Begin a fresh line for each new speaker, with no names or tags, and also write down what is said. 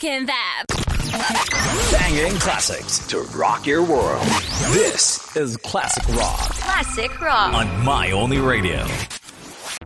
rocking that.
Banging classics to rock your world. This is Classic Rock
Classic Rock.
on My Only Radio.